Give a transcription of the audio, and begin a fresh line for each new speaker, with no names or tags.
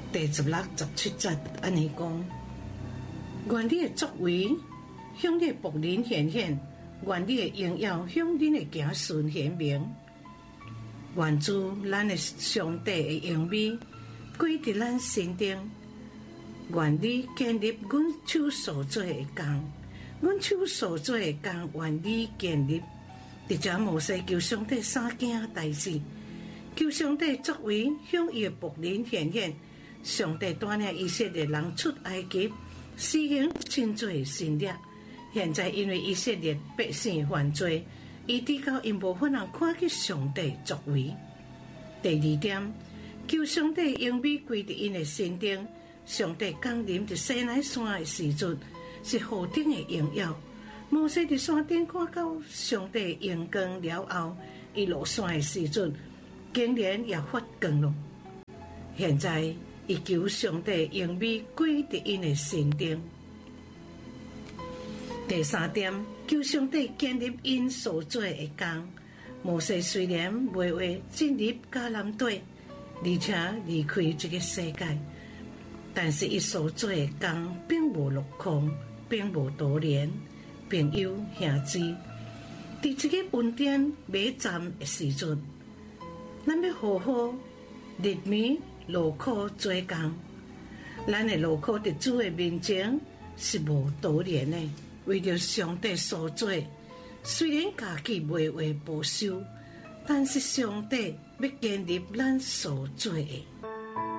第16、17节安尼讲：愿你的作为向你的仆人显现，愿你的荣耀向恁的子孙显明。愿主咱的上帝的荣美归伫咱身顶。愿你建立阮手所做的工，阮手所做的工，愿你建立。伫遮摩西求上帝三件代志，求上帝作为向伊的仆人显现。上帝带领以色列人出埃及，施行真多的新律。现在因为以色列百姓犯罪，以致到因无法人看见上帝作为。第2点，求上帝荣美归伫因的身顶。上帝降临伫西奈山的时阵，是何等的荣耀！摩西伫山顶看到上帝阳光了后，伊落山的时阵，竟然也发光了。现在伊求上帝荣美归伫因的身顶。第3点，求上帝建立因所做的工。摩西虽然袂话进入迦南地，而且离开这个世界，但是伊所做的工并无落空，并无拖延。朋友兄姊，伫这个恩典尾站的时阵，咱要好好日暝劳苦做工。咱的劳苦伫主的面前是无拖延的，为着上帝所做。虽然家己袂话保守，但是上帝要建立咱所做的。